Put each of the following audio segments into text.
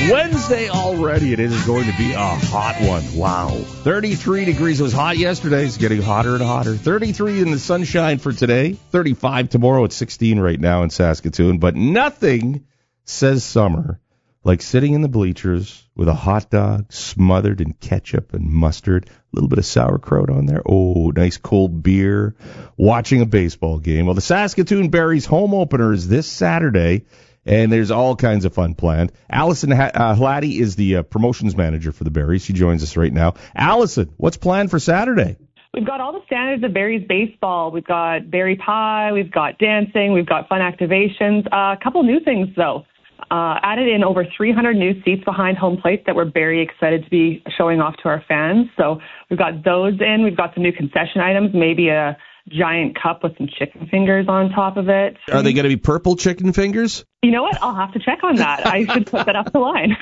Wednesday already. It is going to be a hot one. Wow. 33 degrees. It was hot yesterday. It's getting hotter and hotter. 33 in the sunshine for today. 35 tomorrow. It's 16 right now in Saskatoon. But nothing says summer like sitting in the bleachers with a hot dog smothered in ketchup and mustard, a little bit of sauerkraut on there. Oh, nice cold beer, watching a baseball game. Well, the Saskatoon Berries home opener is this Saturday, and there's all kinds of fun planned. Allison Hlady is the promotions manager for the Berries. She joins us right now. Allison, what's planned for Saturday? We've got all the standards of Berries baseball. We've got berry pie, we've got dancing, we've got fun activations. A couple new things, though. Added in over 300 new seats behind home plate that we're very excited to be showing off to our fans. So we've got those in. We've got some new concession items, maybe a giant cup with some chicken fingers on top of it. Are they going to be purple chicken fingers? You know what? I'll have to check on that. I should put that up the line.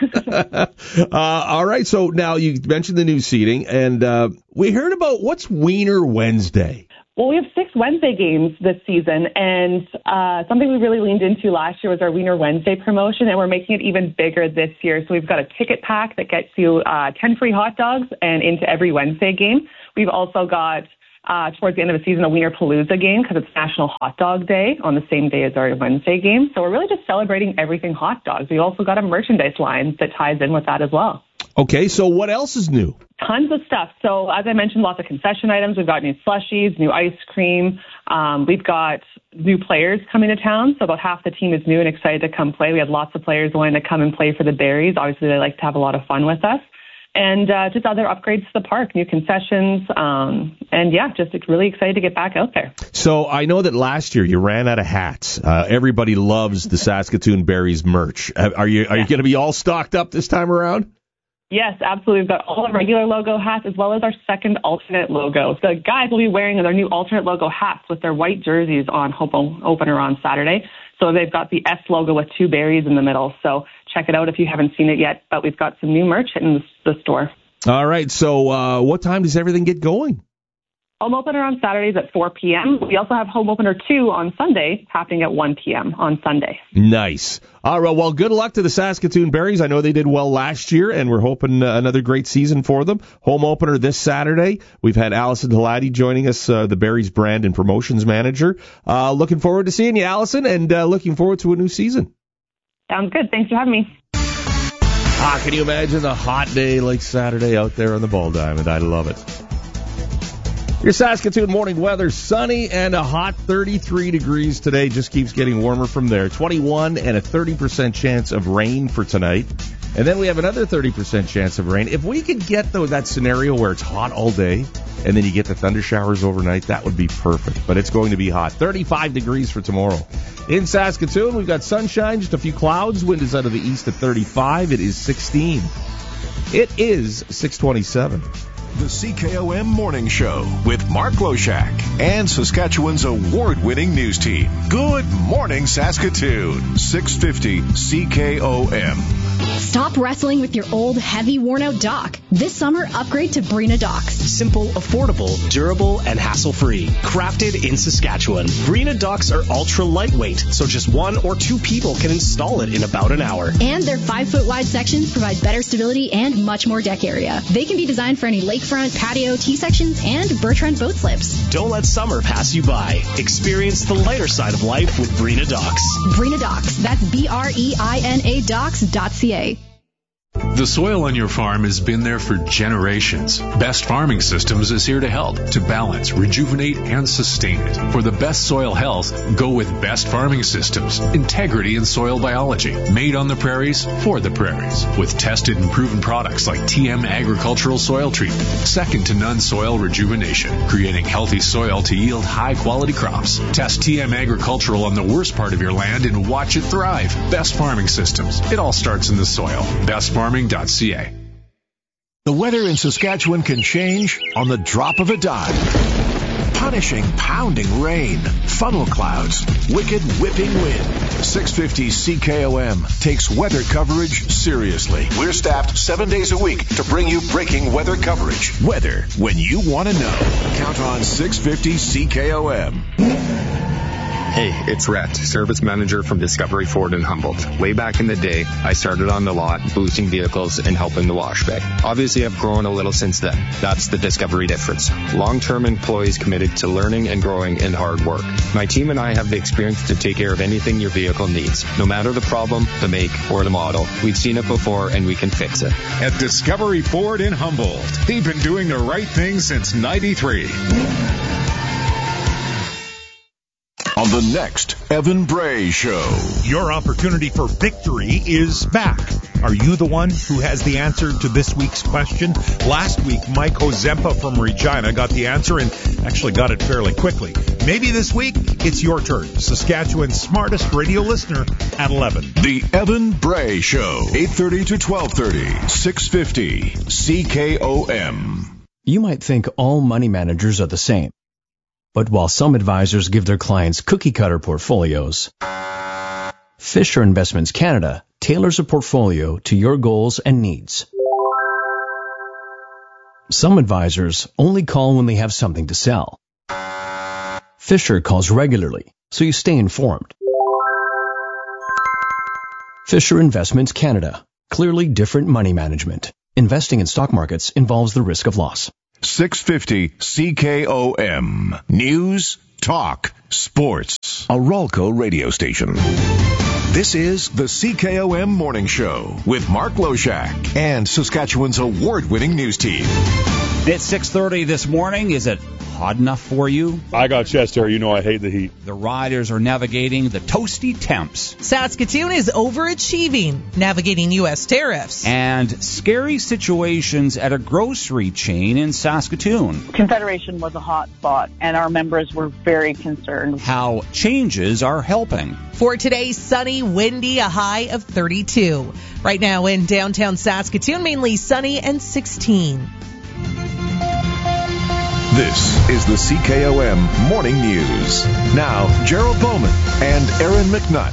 All right. So now you mentioned the new seating, and we heard about what's Wiener Wednesday. Well, we have 6 Wednesday games this season, and something we really leaned into last year was our Wiener Wednesday promotion, and we're making it even bigger this year. So we've got a ticket pack that gets you 10 free hot dogs and into every Wednesday game. We've also got, towards the end of the season, a Wiener Palooza game because it's National Hot Dog Day on the same day as our Wednesday game. So we're really just celebrating everything hot dogs. We also got a merchandise line that ties in with that as well. Okay, so what else is new? Tons of stuff. So as I mentioned, lots of concession items. We've got new slushies, new ice cream. We've got new players coming to town. So about half the team is new and excited to come play. We had lots of players wanting to come and play for the Berries. Obviously, they like to have a lot of fun with us. And just other upgrades to the park, new concessions. And yeah, just really excited to get back out there. So I know that last year you ran out of hats. Everybody loves the Saskatoon Berries merch. Are you going to be all stocked up this time around? Yes, absolutely. We've got all the regular logo hats as well as our second alternate logo. The guys will be wearing their new alternate logo hats with their white jerseys on home opener on Saturday. So they've got the S logo with 2 berries in the middle. So check it out if you haven't seen it yet. But we've got some new merch in the store. All right. So what time does everything get going? Home opener on Saturdays at 4 p.m. We also have home opener 2 on Sunday, happening at 1 p.m. on Sunday. Nice. All right. Well, good luck to the Saskatoon Berries. I know they did well last year, and we're hoping another great season for them. Home opener this Saturday. We've had Allison Hlady joining us, the Berries brand and promotions manager. Looking forward to seeing you, Allison, and looking forward to a new season. Sounds good. Thanks for having me. Can you imagine a hot day like Saturday out there on the Ball Diamond? I love it. Your Saskatoon morning weather, sunny and a hot 33 degrees today. Just keeps getting warmer from there. 21 and a 30% chance of rain for tonight. And then we have another 30% chance of rain. If we could get, though, that scenario where it's hot all day and then you get the thunder showers overnight, that would be perfect. But it's going to be hot. 35 degrees for tomorrow. In Saskatoon, we've got sunshine, just a few clouds. Wind is out of the east at 35. It is 16. It is 6:27. The CKOM Morning Show with Mark Loshak and Saskatchewan's award-winning news team. Good morning, Saskatoon. 650 CKOM. Stop wrestling with your old, heavy, worn-out dock. This summer, upgrade to Breena Docks. Simple, affordable, durable, and hassle-free. Crafted in Saskatchewan. Breena Docks are ultra-lightweight, so just 1 or 2 people can install it in about an hour. And their 5-foot-wide sections provide better stability and much more deck area. They can be designed for any lakefront, patio, T-sections, and Bertrand boat slips. Don't let summer pass you by. Experience the lighter side of life with Breena Docks. Breena Docks. That's BREINA Docks.ca. The soil on your farm has been there for generations. Best Farming Systems is here to help, to balance, rejuvenate, and sustain it. For the best soil health, go with Best Farming Systems. Integrity in soil biology. Made on the prairies, for the prairies. With tested and proven products like TM Agricultural Soil Treatment. Second to none soil rejuvenation. Creating healthy soil to yield high-quality crops. Test TM Agricultural on the worst part of your land and watch it thrive. Best Farming Systems. It all starts in the soil. BestFarming.ca. The weather in Saskatchewan can change on the drop of a dime. Punishing, pounding rain, funnel clouds, wicked whipping wind. 650 CKOM takes weather coverage seriously. We're staffed 7 days a week to bring you breaking weather coverage. Weather when you want to know. Count on 650 CKOM. Hey, it's Rhett, service manager from Discovery Ford in Humboldt. Way back in the day, I started on the lot, boosting vehicles and helping the wash bay. Obviously, I've grown a little since then. That's the Discovery difference. Long-term employees committed to learning and growing in hard work. My team and I have the experience to take care of anything your vehicle needs. No matter the problem, the make, or the model, we've seen it before and we can fix it. At Discovery Ford in Humboldt, they've been doing the right thing since '93. On the next Evan Bray Show. Your opportunity for victory is back. Are you the one who has the answer to this week's question? Last week, Mike Ozempa from Regina got the answer and actually got it fairly quickly. Maybe this week, it's your turn. Saskatchewan's smartest radio listener at 11. The Evan Bray Show, 8:30 to 12:30, 650 CKOM. You might think all money managers are the same. But while some advisors give their clients cookie-cutter portfolios, Fisher Investments Canada tailors a portfolio to your goals and needs. Some advisors only call when they have something to sell. Fisher calls regularly, so you stay informed. Fisher Investments Canada. Clearly different money management. Investing in stock markets involves the risk of loss. 650 CKOM. News, talk, sports. A Ralco radio station. This is the CKOM Morning Show with Mark Loshak and Saskatchewan's award-winning news team. It's 6:30 this morning. Is it hot enough for you? I got chest hair. You know I hate the heat. The riders are navigating the toasty temps. Saskatoon is overachieving, navigating U.S. tariffs. And scary situations at a grocery chain in Saskatoon. Confederation was a hot spot, and our members were very concerned. How changes are helping. For today, sunny, windy, a high of 32. Right now in downtown Saskatoon, mainly sunny and 16. This is the CKOM Morning News. Now, Gerald Bowman and Aaron McNutt.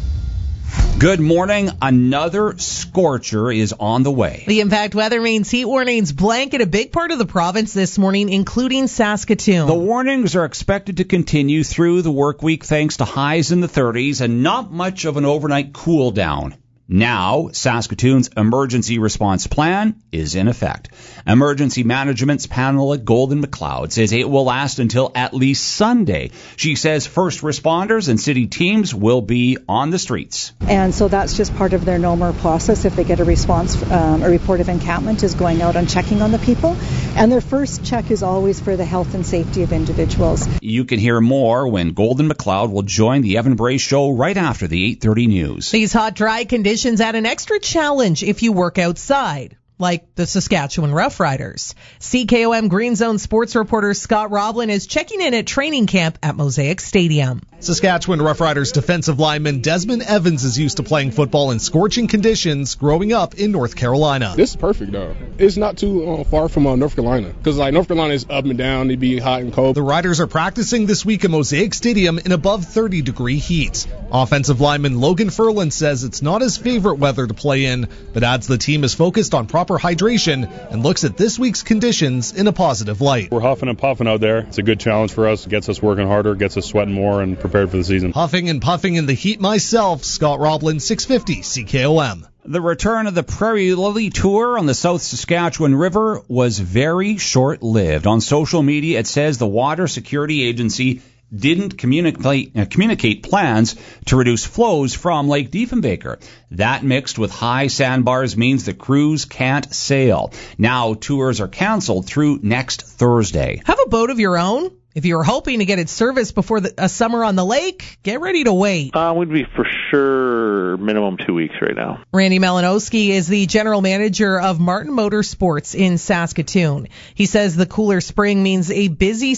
Good morning. Another scorcher is on the way. The impact weather means heat warnings blanket a big part of the province this morning, including Saskatoon. The warnings are expected to continue through the work week thanks to highs in the 30s and not much of an overnight cool down. Now, Saskatoon's emergency response plan is in effect. Emergency Management's panel at Golden McLeod says it will last until at least Sunday. She says first responders and city teams will be on the streets. And so that's just part of their normal process. If they get a response, a report of encampment is going out and checking on the people. And their first check is always for the health and safety of individuals. You can hear more when Golden McLeod will join the Evan Bray Show right after the 8:30 news. These hot, dry conditions add an extra challenge if you work outside, like the Saskatchewan Roughriders. CKOM Green Zone sports reporter Scott Roblin is checking in at training camp at Mosaic Stadium. Saskatchewan Roughriders defensive lineman Desmond Evans is used to playing football in scorching conditions growing up in North Carolina. This is perfect, though. It's not too far from North Carolina, because North Carolina is up and down. It'd be hot and cold. The Riders are practicing this week at Mosaic Stadium in above 30-degree heat. Offensive lineman Logan Ferland says it's not his favorite weather to play in, but adds the team is focused on proper hydration and looks at this week's conditions in a positive light. We're huffing and puffing out there. It's a good challenge for us. It gets us working harder, gets us sweating more, and prepared for the season. Huffing and puffing in the heat myself, Scott Roblin, 650 CKOM. The return of the Prairie Lily Tour on the South Saskatchewan River was very short-lived. On social media, it says the Water Security Agency didn't communicate plans to reduce flows from Lake Diefenbaker. That mixed with high sandbars means the crews can't sail. Now tours are canceled through next Thursday. Have a boat of your own? If you're hoping to get it serviced before a summer on the lake, get ready to wait. We'd be for sure minimum 2 weeks right now. Randy Malinowski is the general manager of Martin Motorsports in Saskatoon. He says the cooler spring means the busy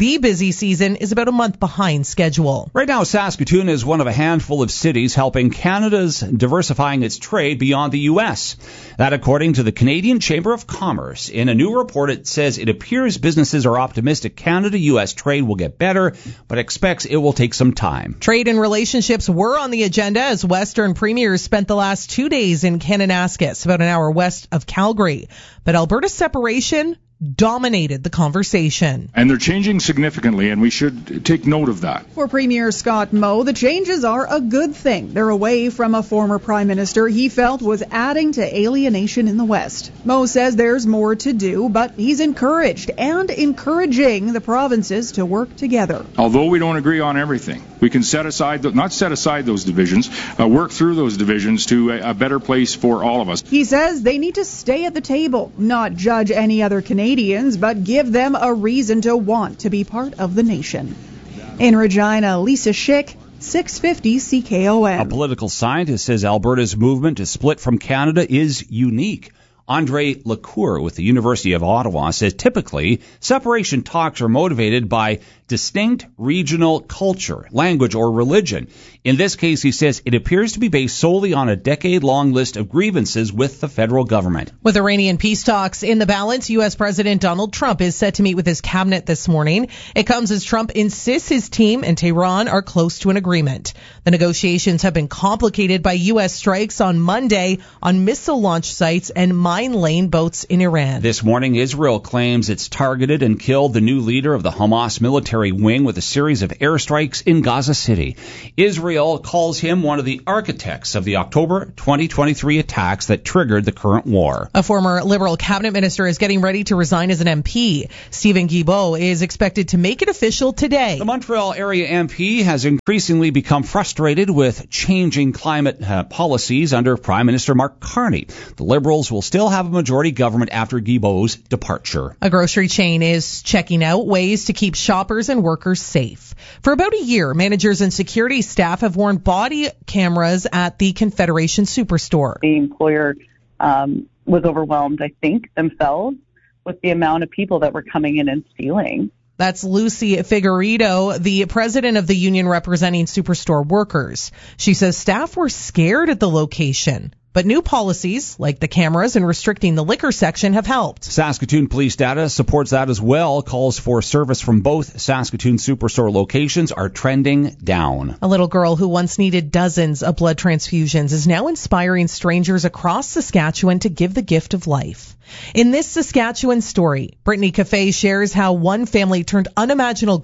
season is about a month behind schedule. Right now, Saskatoon is one of a handful of cities helping Canada's diversifying its trade beyond the U.S. That according to the Canadian Chamber of Commerce. In a new report, it says it appears businesses are optimistic Canada-U.S. trade will get better, but expects it will take some time. Trade and relationships were on the agenda as Western premiers spent the last 2 days in Kananaskis, about an hour west of Calgary. But Alberta's separation dominated the conversation. And they're changing significantly, and we should take note of that. For Premier Scott Moe, the changes are a good thing. They're away from a former prime minister he felt was adding to alienation in the West. Moe says there's more to do, but he's encouraged and encouraging the provinces to work together. Although we don't agree on everything, we can not set aside those divisions, work through those divisions to a better place for all of us. He says they need to stay at the table, not judge any other Canadians, but give them a reason to want to be part of the nation. In Regina, Lisa Schick, 650 CKOM. A political scientist says Alberta's movement to split from Canada is unique. Andre Lacour with the University of Ottawa says typically separation talks are motivated by distinct regional culture, language, or religion. In this case, he says it appears to be based solely on a decade-long list of grievances with the federal government. With Iranian peace talks in the balance, U.S. President Donald Trump is set to meet with his cabinet this morning. It comes as Trump insists his team and Tehran are close to an agreement. The negotiations have been complicated by U.S. strikes on Monday on missile launch sites and mine lane boats in Iran. This morning, Israel claims it's targeted and killed the new leader of the Hamas military wing with a series of airstrikes in Gaza City. Israel calls him one of the architects of the October 2023 attacks that triggered the current war. A former Liberal cabinet minister is getting ready to resign as an MP. Stephen Guilbeault is expected to make it official today. The Montreal area MP has increasingly become frustrated with changing climate policies under Prime Minister Mark Carney. The Liberals will still have a majority government after Guilbeault's departure. A grocery chain is checking out ways to keep shoppers and workers safe. For about a year, managers and security staff have worn body cameras at the Confederation Superstore. The employer was overwhelmed, I think, themselves with the amount of people that were coming in and stealing. That's Lucy Figueredo, the president of the union representing Superstore workers. She says staff were scared at the location. But new policies, like the cameras and restricting the liquor section, have helped. Saskatoon police data supports that as well. Calls for service from both Saskatoon Superstore locations are trending down. A little girl who once needed dozens of blood transfusions is now inspiring strangers across Saskatchewan to give the gift of life. In this Saskatchewan story, Brittany Cafe shares how one family turned unimaginable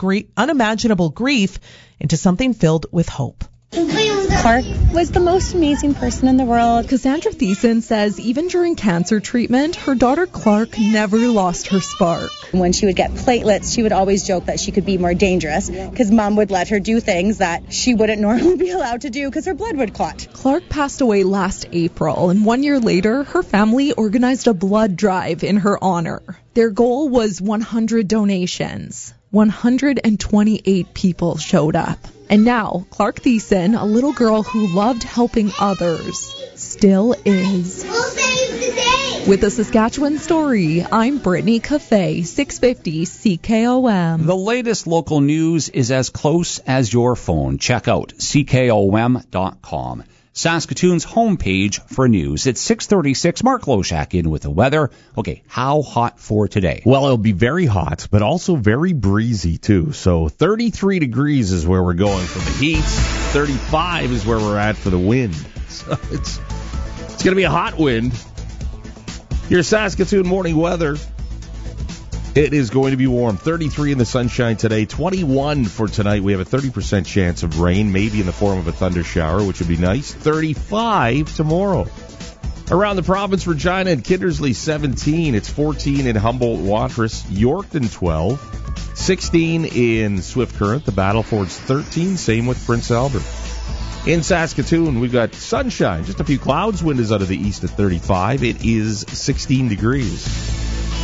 grief into something filled with hope. Clark was the most amazing person in the world. Cassandra Thiessen says even during cancer treatment, her daughter Clark never lost her spark. When she would get platelets, she would always joke that she could be more dangerous because Mom would let her do things that she wouldn't normally be allowed to do because her blood would clot. Clark passed away last April, and 1 year later, her family organized a blood drive in her honor. Their goal was 100 donations. 128 people showed up. And now, Clark Thiessen, a little girl who loved helping others, still is. We'll save the day! With the Saskatchewan Story, I'm Brittany Cafe, 650 CKOM. The latest local news is as close as your phone. Check out CKOM.com. Saskatoon's homepage for news. It's 6:36. Mark Loshak in with the weather. Okay, how hot for today? Well, it'll be very hot, but also very breezy, too. So 33 degrees is where we're going for the heat. 35 is where we're at for the wind. So it's going to be a hot wind. Your Saskatoon morning weather. It is going to be warm. 33 in the sunshine today. 21 for tonight. We have a 30% chance of rain, maybe in the form of a thunder shower, which would be nice. 35 tomorrow. Around the province, Regina and Kindersley, 17. It's 14 in Humboldt, Watrous. Yorkton, 12. 16 in Swift Current. The Battlefords, 13. Same with Prince Albert. In Saskatoon, we've got sunshine. Just a few clouds. Wind is out of the east at 35. It is 16 degrees.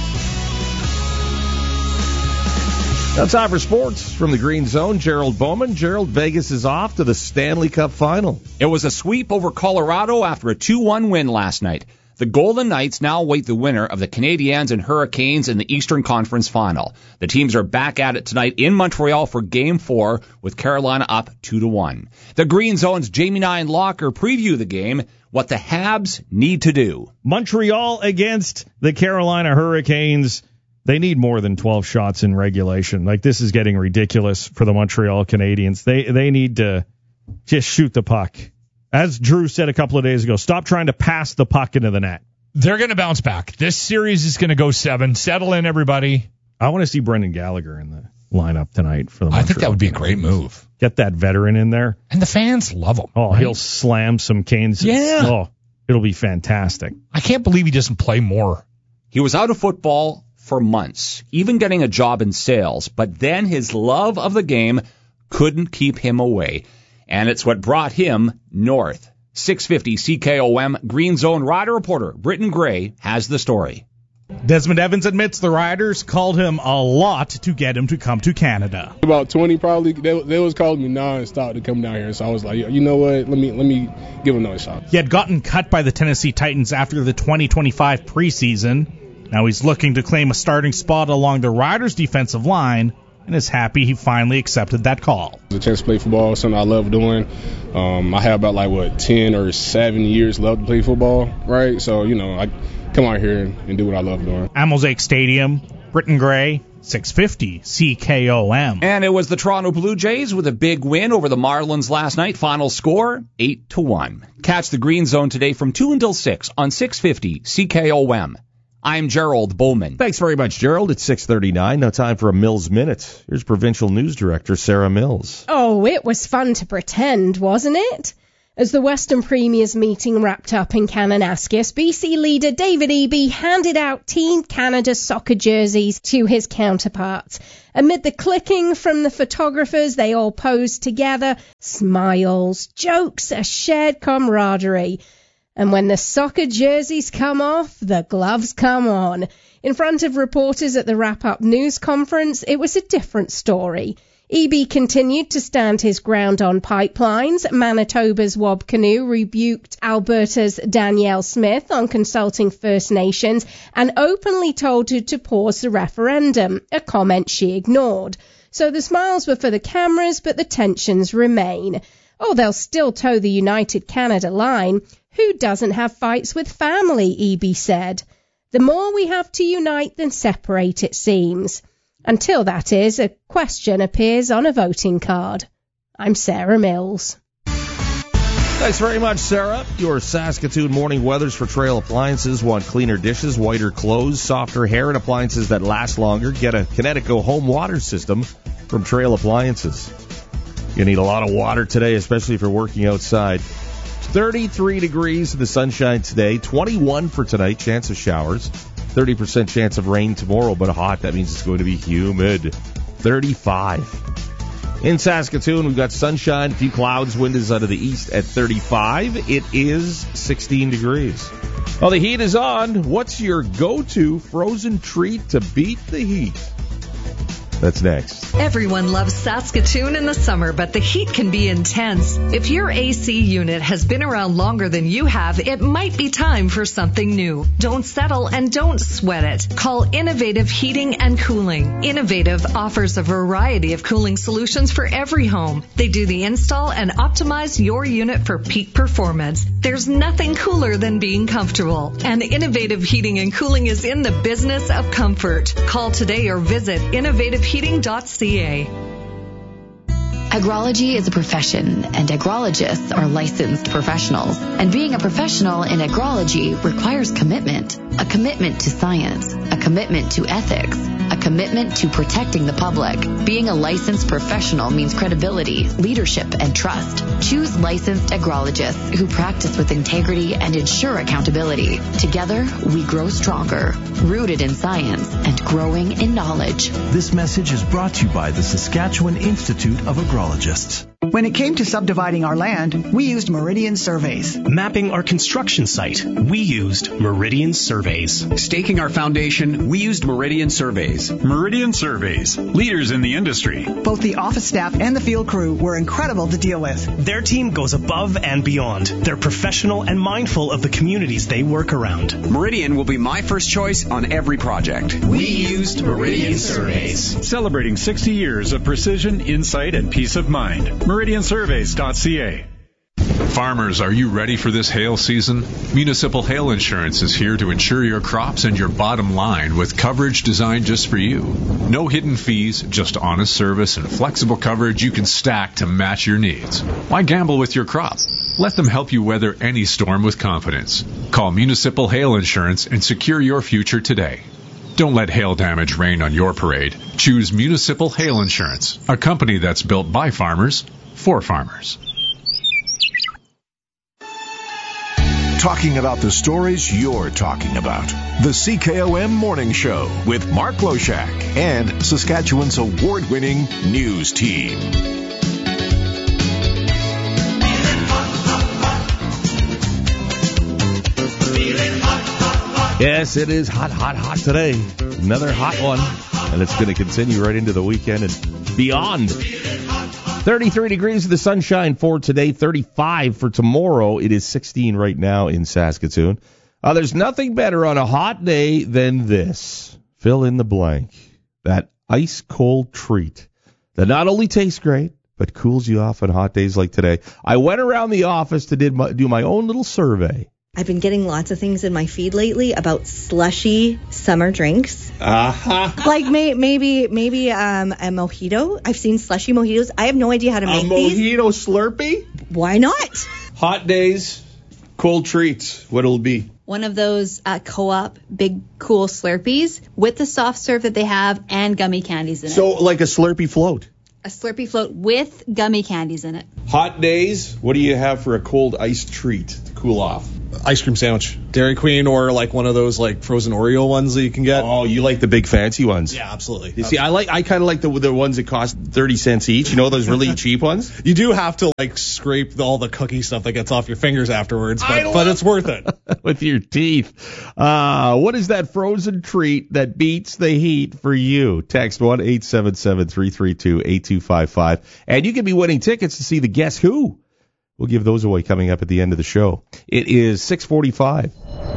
That's time for sports from the Green Zone. Gerald Bowman. Gerald, Vegas is off to the Stanley Cup Final. It was a sweep over Colorado after a 2-1 win last night. The Golden Knights now await the winner of the Canadiens and Hurricanes in the Eastern Conference Final. The teams are back at it tonight in Montreal for Game 4 with Carolina up 2-1. The Green Zone's Jamie Nye and Locker preview the game, what the Habs need to do. Montreal against the Carolina Hurricanes. They need more than 12 shots in regulation. Like, this is getting ridiculous for the Montreal Canadiens. They need to just shoot the puck. As Drew said a couple of days ago, stop trying to pass the puck into the net. They're going to bounce back. This series is going to go 7. Settle in, everybody. I want to see Brendan Gallagher in the lineup tonight for the Montreal. I think that would be a great move. Get that veteran in there. And the fans love him. Oh, right? He'll slam some Canes. Yeah. Oh, it'll be fantastic. I can't believe he doesn't play more. He was out of football for months, even getting a job in sales, but then his love of the game couldn't keep him away. And it's what brought him north. 650 CKOM Green Zone Rider reporter Britton Gray has the story. Desmond Evans admits the Riders called him a lot to get him to come to Canada. About 20 probably. They was calling me nonstop to come down here. So I was like, you know what? Let me give him another shot. He had gotten cut by the Tennessee Titans after the 2025 preseason. Now he's looking to claim a starting spot along the Riders' defensive line and is happy he finally accepted that call. The chance to play football is something I love doing. I have about 10 or 7 years left to play football, right? So, I come out here and do what I love doing. At Mosaic Stadium, Britton Gray, 650 CKOM. And it was the Toronto Blue Jays with a big win over the Marlins last night. Final score, 8-1. Catch the Green Zone today from 2 until 6 on 650 CKOM. I'm Gerald Bowman. Thanks very much, Gerald. It's 6:39. Now time for a Mills Minute. Here's Provincial News Director Sarah Mills. Oh, it was fun to pretend, wasn't it? As the Western Premiers meeting wrapped up in Kananaskis, BC leader David Eby handed out Team Canada soccer jerseys to his counterparts. Amid the clicking from the photographers, they all posed together, smiles, jokes, a shared camaraderie. And when the soccer jerseys come off, the gloves come on. In front of reporters at the wrap-up news conference, it was a different story. Eby continued to stand his ground on pipelines. Manitoba's Wob Canoe rebuked Alberta's Danielle Smith on consulting First Nations and openly told her to pause the referendum, a comment she ignored. So the smiles were for the cameras, but the tensions remain. Oh, they'll still toe the United Canada line. Who doesn't have fights with family, Eby said. The more we have to unite than separate, it seems. Until, that is, a question appears on a voting card. I'm Sarah Mills. Thanks very much, Sarah. Your Saskatoon morning weathers for Trail Appliances. Want cleaner dishes, whiter clothes, softer hair, and appliances that last longer? Get a Kinetico home water system from Trail Appliances. You need a lot of water today, especially if you're working outside. 33 degrees in the sunshine today, 21 for tonight, chance of showers, 30% chance of rain tomorrow, but hot. That means it's going to be humid. 35. In Saskatoon, we've got sunshine, a few clouds, wind is out of the east at 35. It is 16 degrees. Well, the heat is on. What's your go-to frozen treat to beat the heat? That's next. Everyone loves Saskatoon in the summer, but the heat can be intense. If your AC unit has been around longer than you have, it might be time for something new. Don't settle and don't sweat it. Call Innovative Heating and Cooling. Innovative offers a variety of cooling solutions for every home. They do the install and optimize your unit for peak performance. There's nothing cooler than being comfortable. And Innovative Heating and Cooling is in the business of comfort. Call today or visit innovativeheating.ca. Agrology is a profession, and agrologists are licensed professionals. And being a professional in agrology requires commitment. A commitment to science, a commitment to ethics, a commitment to protecting the public. Being a licensed professional means credibility, leadership, and trust. Choose licensed agrologists who practice with integrity and ensure accountability. Together, we grow stronger, rooted in science and growing in knowledge. This message is brought to you by the Saskatchewan Institute of Agrologists. When it came to subdividing our land, we used Meridian Surveys. Mapping our construction site, we used Meridian Surveys. Staking our foundation, we used Meridian Surveys. Meridian Surveys, leaders in the industry. Both the office staff and the field crew were incredible to deal with. Their team goes above and beyond. They're professional and mindful of the communities they work around. Meridian will be my first choice on every project. We used Meridian Surveys. Celebrating 60 years of precision, insight, and peace of mind. MeridianSurveys.ca. Farmers, are you ready for this hail season? Municipal Hail Insurance is here to insure your crops and your bottom line with coverage designed just for you. No hidden fees, just honest service and flexible coverage you can stack to match your needs. Why gamble with your crop? Let them help you weather any storm with confidence. Call Municipal Hail Insurance and secure your future today. Don't let hail damage rain on your parade. Choose Municipal Hail Insurance, a company that's built by farmers for farmers. Talking about the stories you're talking about. The CKOM Morning Show with Mark Loshak and Saskatchewan's award-winning news team. Yes, it is hot today. Another hot one. And it's going to continue right into the weekend and beyond. 33 degrees of the sunshine for today, 35 for tomorrow. It is 16 right now in Saskatoon. There's nothing better on a hot day than this. Fill in the blank. That ice-cold treat that not only tastes great, but cools you off on hot days like today. I went around the office to do my own little survey. I've been getting lots of things in my feed lately about slushy summer drinks. Like maybe a mojito. I've seen slushy mojitos. I have no idea how to make these. A mojito Slurpee? Why not? Hot days, cold treats. What'll it be? One of those Co-op big cool Slurpees with the soft serve that they have and gummy candies in it. So like a Slurpee float? A Slurpee float with gummy candies in it. Hot days, what do you have for a cold iced treat to cool off? Ice cream sandwich. Dairy Queen or like one of those like frozen Oreo ones that you can get. Oh, you like the big fancy ones? Yeah, absolutely. You see, I kind of like the ones that cost 30 cents each. You know those really cheap ones? You do have to like scrape all the cookie stuff that gets off your fingers afterwards, but it's worth it. With your teeth. What is that frozen treat that beats the heat for you? Text 1-877-332-8255. And you can be winning tickets to see the Guess Who. We'll give those away coming up at the end of the show. It is 6:45.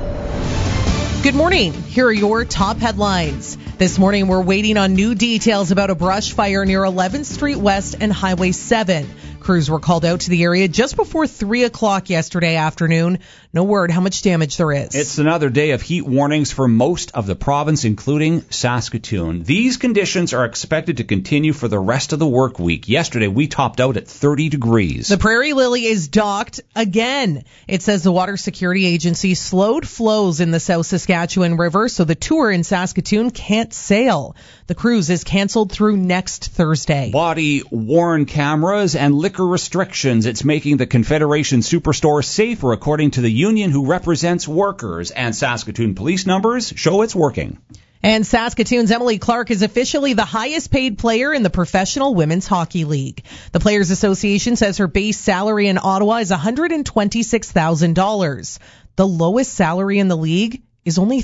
Good morning. Here are your top headlines. This morning, we're waiting on new details about a brush fire near 11th Street West and Highway 7. Crews were called out to the area just before 3 o'clock yesterday afternoon. No word how much damage there is. It's another day of heat warnings for most of the province, including Saskatoon. These conditions are expected to continue for the rest of the work week. Yesterday, we topped out at 30 degrees. The Prairie Lily is docked again. It says the Water Security Agency slowed flows in the South Saskatchewan River, so the tour in Saskatoon can't sail. The cruise is canceled through next Thursday. Body-worn cameras and liquor restrictions. It's making the Confederation Superstore safer, according to the union who represents workers. And Saskatoon police numbers show it's working. And Saskatoon's Emily Clark is officially the highest paid player in the Professional Women's Hockey League. The Players Association says her base salary in Ottawa is $126,000. The lowest salary in the league is only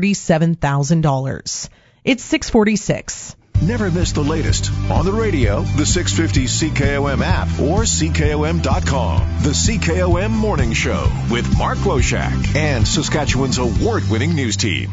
$37,000. It's 6:46. Never miss the latest on the radio, the 650 CKOM app, or CKOM.com. The CKOM Morning Show with Mark Loshak and Saskatchewan's award-winning news team.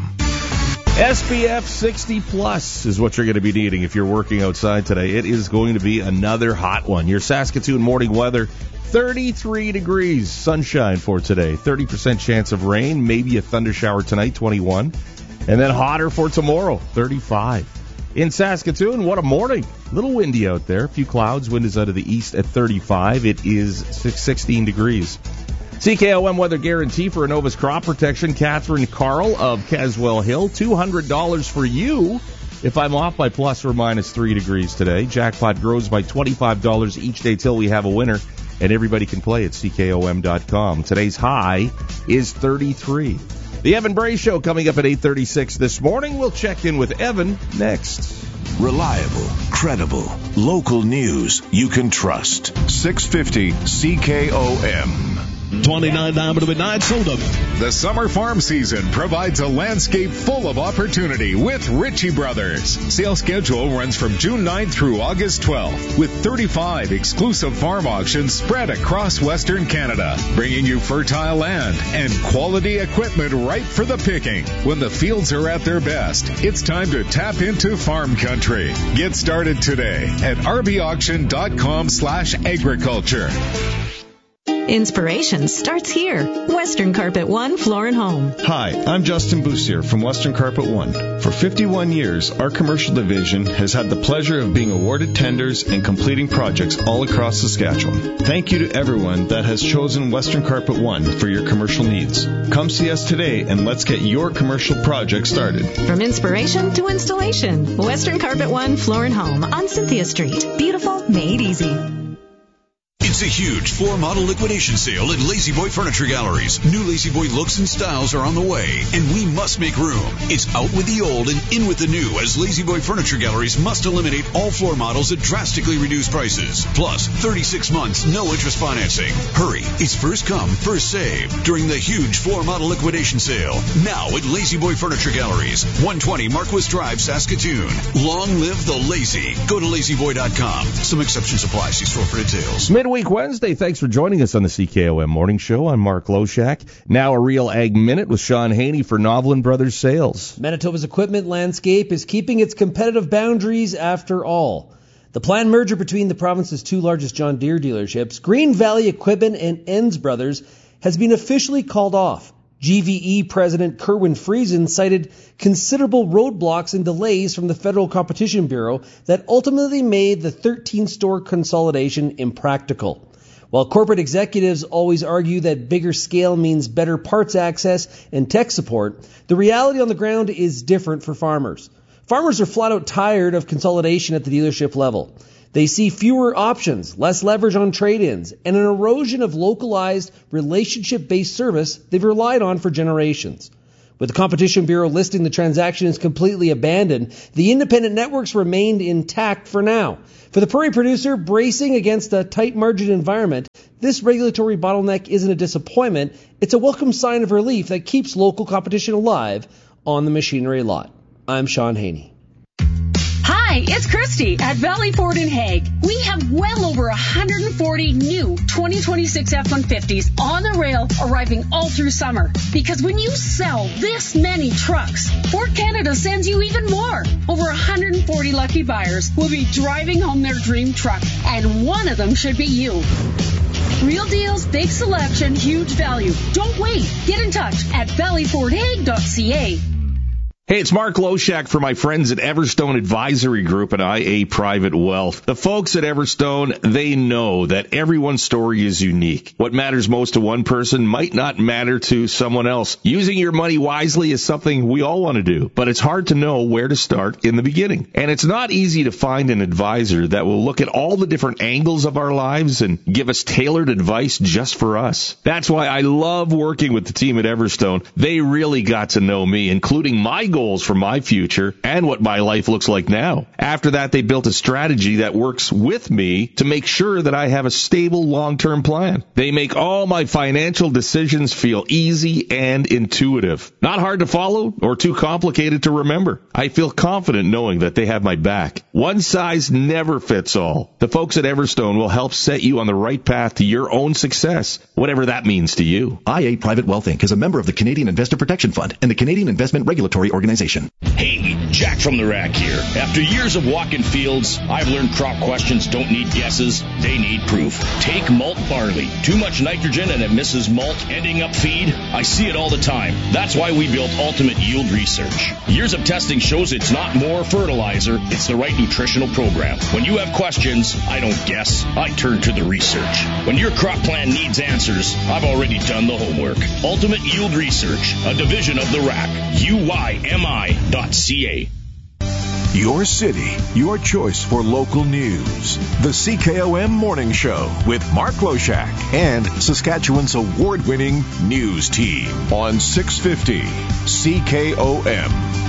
SPF 60 plus is what you're going to be needing if you're working outside today. It is going to be another hot one. Your Saskatoon morning weather, 33 degrees, sunshine for today. 30% chance of rain, maybe a thunder shower tonight, 21. And then hotter for tomorrow, 35. In Saskatoon, what a morning. A little windy out there. A few clouds. Wind is out of the east at 35. It is 16 degrees. CKOM weather guarantee for Innova's crop protection. Catherine Carl of Caswell Hill. $200 for you if I'm off by plus or minus 3 degrees today. Jackpot grows by $25 each day till we have a winner. And everybody can play at CKOM.com. Today's high is 33. The Evan Bray Show coming up at 8:36 this morning. We'll check in with Evan next. Reliable, credible, local news you can trust. 650 CKOM. 29 diameter midnight soda. The summer farm season provides a landscape full of opportunity with Ritchie Brothers. Sale schedule runs from June 9th through August 12th with 35 exclusive farm auctions spread across Western Canada, bringing you fertile land and quality equipment ripe for the picking. When the fields are at their best, it's time to tap into farm country. Get started today at rbauction.com/agriculture. Inspiration starts here. Western Carpet One Floor and Home. Hi, I'm Justin Boussier from Western Carpet One. For 51 years, our commercial division has had the pleasure of being awarded tenders and completing projects all across Saskatchewan. Thank you to everyone that has chosen Western Carpet One for your commercial needs. Come see us today and let's get your commercial project started. From inspiration to installation, Western Carpet One Floor and Home on Cynthia Street. Beautiful, made easy. It's a huge floor model liquidation sale at Lazy Boy Furniture Galleries. New Lazy Boy looks and styles are on the way, and we must make room. It's out with the old and in with the new, as Lazy Boy Furniture Galleries must eliminate all floor models at drastically reduced prices. Plus, 36 months, no interest financing. Hurry, it's first come, first save during the huge floor model liquidation sale. Now at Lazy Boy Furniture Galleries, 120 Marquis Drive, Saskatoon. Long live the lazy. Go to lazyboy.com. Some exceptions apply. See store for details. Midweek Wednesday. Thanks for joining us on the CKOM Morning Show. I'm Mark Loshak. Now a Real Ag Minute with Sean Haney for Novlin Brothers Sales. Manitoba's equipment landscape is keeping its competitive boundaries after all. The planned merger between the province's two largest John Deere dealerships, Green Valley Equipment and Enns Brothers, has been officially called off. GVE President Kerwin Friesen cited considerable roadblocks and delays from the Federal Competition Bureau that ultimately made the 13-store consolidation impractical. While corporate executives always argue that bigger scale means better parts access and tech support, the reality on the ground is different for farmers. Farmers are flat out tired of consolidation at the dealership level. They see fewer options, less leverage on trade-ins, and an erosion of localized, relationship-based service they've relied on for generations. With the Competition Bureau listing the transaction as completely abandoned, the independent networks remained intact for now. For the prairie producer bracing against a tight margin environment, this regulatory bottleneck isn't a disappointment. It's a welcome sign of relief that keeps local competition alive on the machinery lot. I'm Sean Haney. Hi, it's Christy at Valley Ford in Hague. We have well over 140 new 2026 F-150s on the rail arriving all through summer. Because when you sell this many trucks, Ford Canada sends you even more. Over 140 lucky buyers will be driving home their dream truck, and one of them should be you. Real deals, big selection, huge value. Don't wait. Get in touch at valleyfordhague.ca. Hey, it's Mark Loshak for my friends at Everstone Advisory Group and IA Private Wealth. The folks at Everstone, they know that everyone's story is unique. What matters most to one person might not matter to someone else. Using your money wisely is something we all want to do, but it's hard to know where to start in the beginning. And it's not easy to find an advisor that will look at all the different angles of our lives and give us tailored advice just for us. That's why I love working with the team at Everstone. They really got to know me, including my goals for my future and what my life looks like now. After that, they built a strategy that works with me to make sure that I have a stable long-term plan. They make all my financial decisions feel easy and intuitive. Not hard to follow or too complicated to remember. I feel confident knowing that they have my back. One size never fits all. The folks at Everstone will help set you on the right path to your own success, whatever that means to you. IA Private Wealth Inc. is a member of the Canadian Investor Protection Fund and the Canadian Investment Regulatory Organization. Hey, Jack from the Rack here. After years of walking fields, I've learned crop questions don't need guesses, they need proof. Take malt barley. Too much nitrogen and it misses malt, ending up feed. I see it all the time. That's why we built Ultimate Yield Research. Years of testing shows it's not more fertilizer, it's the right nutritional program. When you have questions, I don't guess, I turn to the research. When your crop plan needs answers, I've already done the homework. Ultimate Yield Research, a division of the Rack. UYMI.ca. Your city, your choice for local news. The CKOM Morning Show with Mark Loshak and Saskatchewan's award-winning news team on 650 CKOM.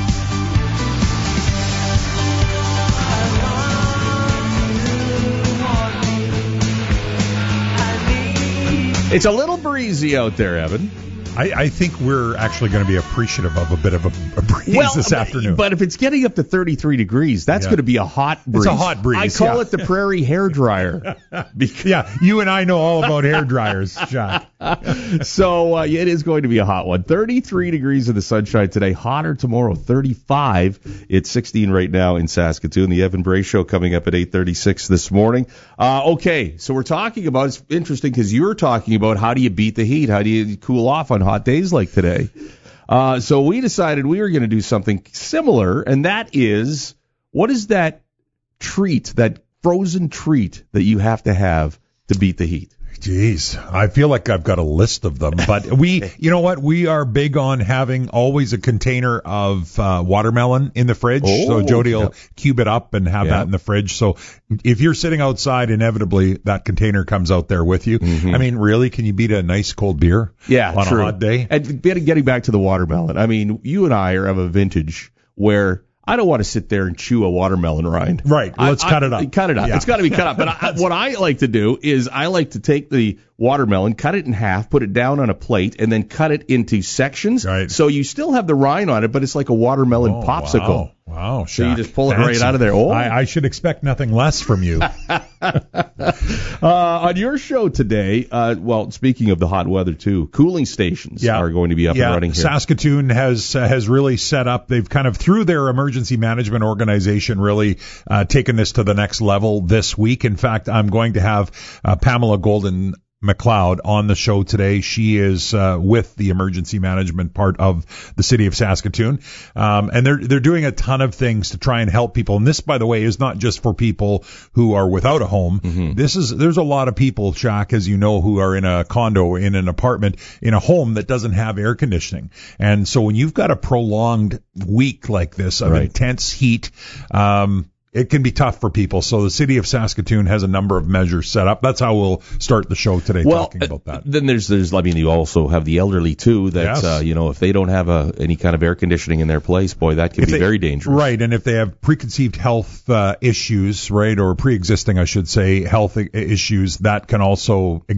It's a little breezy out there, Evan. I think we're actually going to be appreciative of a bit of a breeze this afternoon. But if it's getting up to 33 degrees, that's going to be a hot breeze. It's a hot breeze. I call it the prairie hair dryer. Yeah, you and I know all about hair dryers, John. So it is going to be a hot one. 33 degrees in the sunshine today. Hotter tomorrow. 35. It's 16 right now in Saskatoon. The Evan Bray Show coming up at 8:36 this morning. Okay, so we're talking about, it's interesting because you're talking about how do you beat the heat? How do you cool off on hot days like today? So we decided we were going to do something similar, and that is, what is that treat, that frozen treat that you have to beat the heat? Jeez, I feel like I've got a list of them, but you know what? We are big on having always a container of watermelon in the fridge. So Jody will cube it up and have that in the fridge. So if you're sitting outside, inevitably that container comes out there with you. I mean, really, can you beat a nice cold beer on a hot day? And getting back to the watermelon, I mean, you and I are of a vintage where I don't want to sit there and chew a watermelon rind. Right. Let's cut it up. Cut it up. Yeah. It's got to be cut up. But what I like to do is I like to take the watermelon, cut it in half, put it down on a plate, and then cut it into sections. Right. So you still have the rind on it, but it's like a watermelon popsicle. Wow. So you just pull it right out of there. Oh. I should expect nothing less from you. On your show today, well, speaking of the hot weather too, cooling stations are going to be up and running here. Saskatoon has really set up. They've kind of, through their emergency management organization, really taken this to the next level this week. In fact, I'm going to have Pamela Golden McLeod on the show today. She is with the emergency management part of the city of Saskatoon, and they're doing a ton of things to try and help people. And this, by the way, is not just for people who are without a home. There's a lot of people, Shaq, as you know, who are in a condo, in an apartment, in a home that doesn't have air conditioning. And so when you've got a prolonged week like this of intense heat, it can be tough for people. So the city of Saskatoon has a number of measures set up. That's how we'll start the show today, talking about that. Then there's I mean, you also have the elderly too, that, you know, if they don't have any kind of air conditioning in their place, boy, that can be very dangerous. Right. And if they have preconceived health issues, right, or pre-existing, I should say, health issues, that can also